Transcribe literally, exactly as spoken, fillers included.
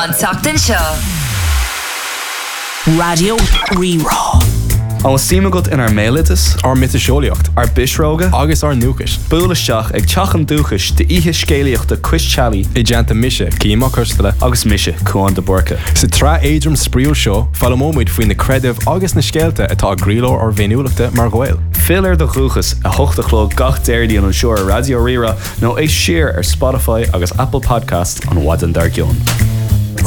An Tachtan Show. Radio Rerá. An síime go in ar mélitas, ar mit seolaíocht, ar bisróga, agus ar nuachas. Búlaisteach ag teachan dúchas de ihe scéalaíochta Chris-Chalí I deanta mise, címa chuirstala, agus mise chuan de borca. Sa trá éidrim spríúil seo, fáil móid faoin na creidimh agus na scéalta atá grílór ar bhéiniúlachta mar ghail. Filar do chuchas a hochtachló gach déirdíon an seoir Radio Rira nó é siar ar Spotify agus Apple Podcast an Wadan Dargion.